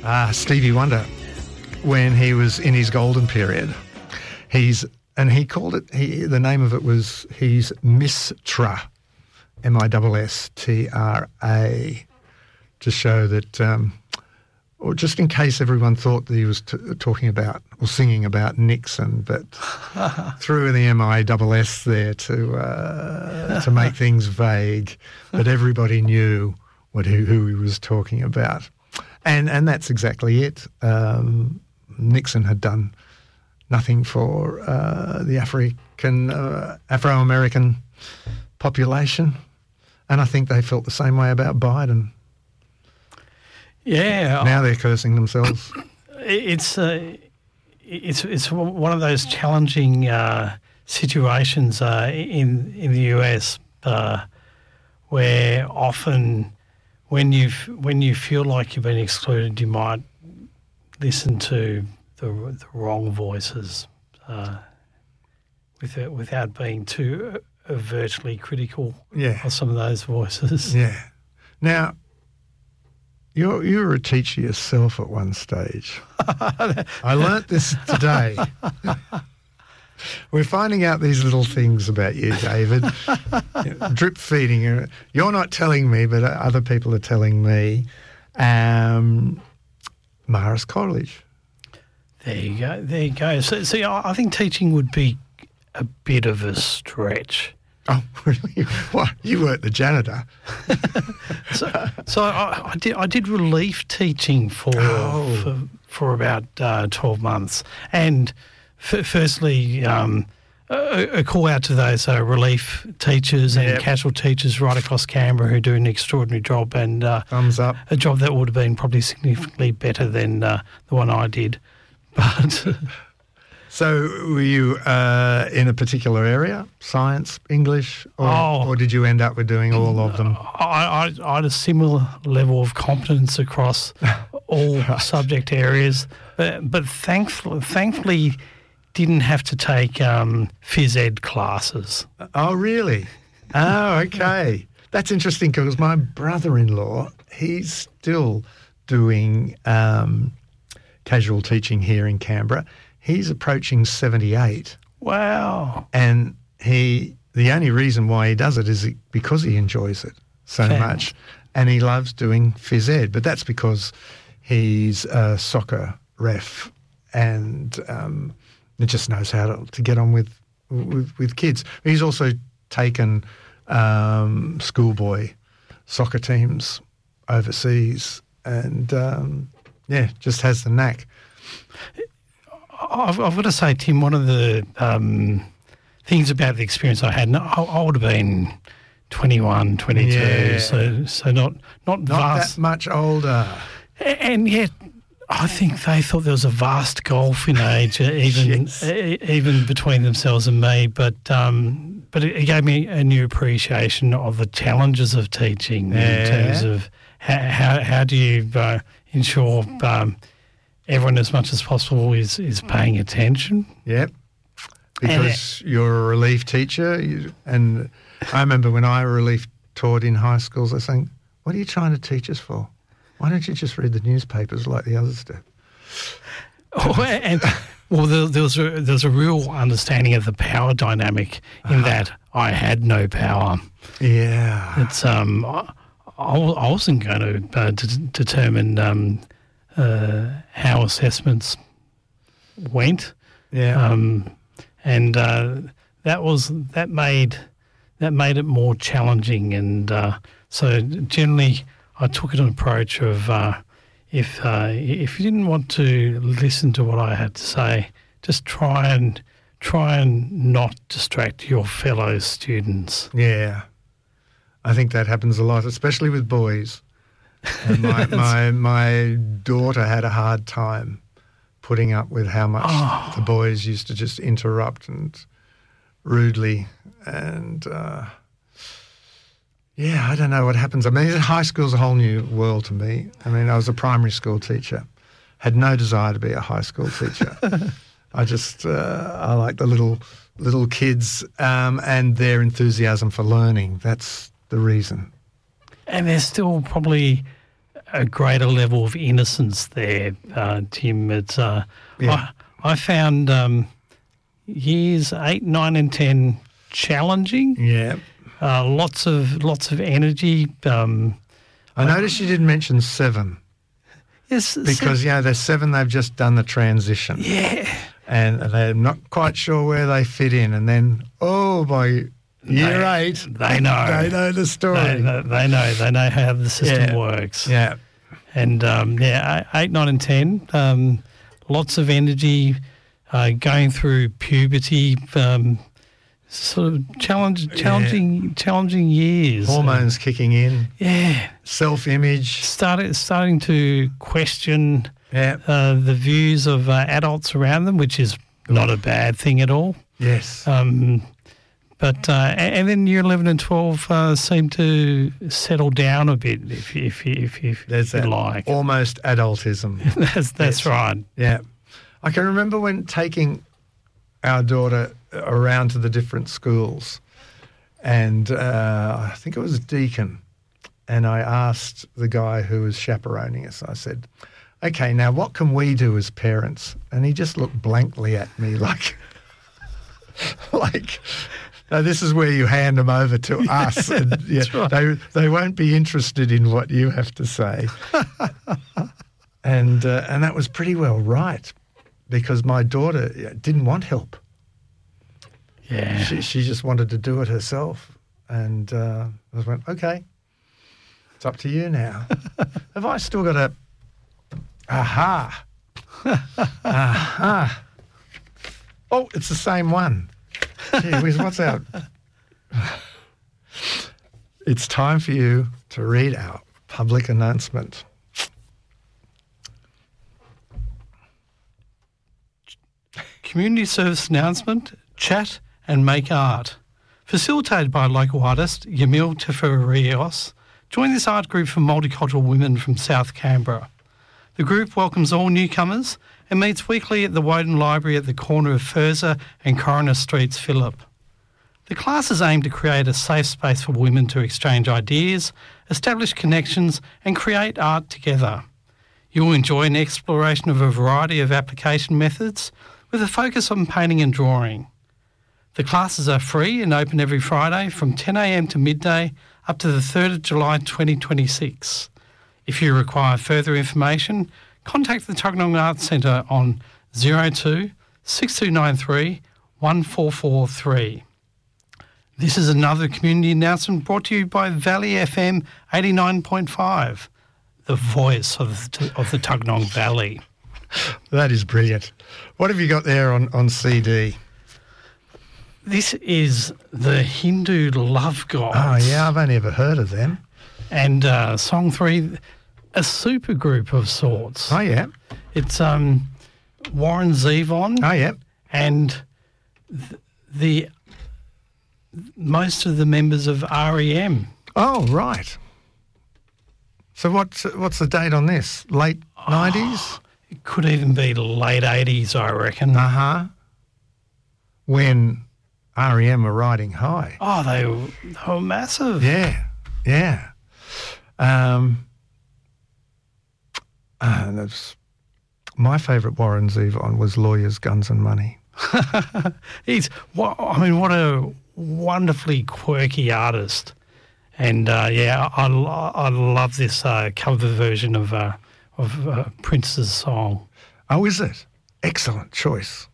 Stevie Wonder, when he was in his golden period. He called it, the name of it was, he's Mistra, Mistra, to show that, or just in case everyone thought that he was talking about or singing about Nixon, but threw in the MISS there to make things vague, but everybody knew who he was talking about. And that's exactly it. Nixon had done nothing for the Afro-American population, and I think they felt the same way about Biden. Yeah. Now they're cursing themselves. It's one of those challenging situations in the US where often when you feel like you've been excluded, you might listen to the wrong voices without being too overtly critical of some of those voices. Yeah. Now, you were a teacher yourself at one stage. I learnt this today. We're finding out these little things about you, David. Drip feeding. You're not telling me, but other people are telling me. Marist College. There you go. So I think teaching would be a bit of a stretch. Oh, really? What? You weren't the janitor. So I did relief teaching for about 12 months. And firstly, a call out to those relief teachers and casual teachers right across Canberra who do an extraordinary job, and thumbs up. A job that would have been probably significantly better than the one I did. But so were you in a particular area, science, English, or did you end up with doing all of them? I had a similar level of competence across all subject areas, but thankfully didn't have to take phys ed classes. Oh, really? Oh, okay. That's interesting because my brother-in-law, he's still doing casual teaching here in Canberra. He's approaching 78. Wow. And the only reason why he does it is because he enjoys it so much. And he loves doing phys ed. But that's because he's a soccer ref and he just knows how to get on with kids. He's also taken schoolboy soccer teams overseas and, just has the knack. I've got to say, Tim, one of the things about the experience I had, I would have been 21, 22, so not vast. That much older. And yet I think they thought there was a vast gulf in age, even between themselves and me. But it gave me a new appreciation of the challenges of teaching in terms of how do you ensure everyone as much as possible is paying attention. Yep. Because you're a relief teacher. And I remember when I relief taught in high schools, I was saying, what are you trying to teach us for? Why don't you just read the newspapers like the others do? There was a real understanding of the power dynamic in that I had no power. Yeah. It's I wasn't going to determine how assessments went. Yeah. And that made it more challenging, and so generally I took an approach of if you didn't want to listen to what I had to say, just try and not distract your fellow students. Yeah, I think that happens a lot, especially with boys. And my daughter had a hard time putting up with how much the boys used to just interrupt and rudely. And, I don't know what happens. I mean, high school's a whole new world to me. I mean, I was a primary school teacher, had no desire to be a high school teacher. I just, I like the little kids and their enthusiasm for learning. That's the reason. And there's still probably a greater level of innocence there, Tim. It's I found years 8, 9 and 10 challenging. Yeah. Lots of energy. I noticed you didn't mention 7. Yes. Because, there's 7, they've just done the transition. Yeah. And they're not quite sure where they fit in. And then, by year 8, they know. They know the story. They know how the system works. Yeah. And, 8, 9 and 10, lots of energy, going through puberty, sort of challenging years. Hormones kicking in. Yeah. Self-image. Starting to question the views of adults around them, which is not a bad thing at all. Yes. But then year 11 and 12 seem to settle down a bit, if There's you that like. Almost adultism. That's right. Yeah. I can remember when taking our daughter around to the different schools, and I think it was Deakin, and I asked the guy who was chaperoning us, I said, okay, now what can we do as parents? And he just looked blankly at me like, no, this is where you hand them over to us. And right. They won't be interested in what you have to say. And that was pretty well right, because my daughter didn't want help. Yeah. She just wanted to do it herself. And I went, okay, it's up to you now. Have I still got a... Aha. Aha. Oh, it's the same one. Gee whiz, what's out? It's time for you to read our public announcement. Community service announcement, chat and make art. Facilitated by local artist Yamil Teferios. Join this art group for multicultural women from South Canberra. The group welcomes all newcomers and meets weekly at the Woden Library at the corner of Furza and Coroner Streets, Phillip. The classes aim to create a safe space for women to exchange ideas, establish connections and create art together. You will enjoy an exploration of a variety of application methods with a focus on painting and drawing. The classes are free and open every Friday from 10 a.m. to midday up to the 3rd of July 2026. If you require further information, contact the Tuggeranong Arts Centre on 02 6293 1443. This is another community announcement brought to you by Valley FM 89.5, the voice of the Tuggeranong Valley. That is brilliant. What have you got there on CD? This is the Hindu Love Gods. Oh, yeah, I've only ever heard of them. And song 3, a supergroup of sorts. Oh, yeah. It's Warren Zevon. Oh, yeah. And the most of the members of REM. Oh, right. So what's the date on this? Late 90s? It could even be late 80s, I reckon. Uh-huh. When REM were riding high. Oh, they were massive. Yeah, yeah. That's my favourite Warren Zevon was Lawyers, Guns and Money. What a wonderfully quirky artist. And, I love this cover version of Prince's song. Oh, is it? Excellent choice.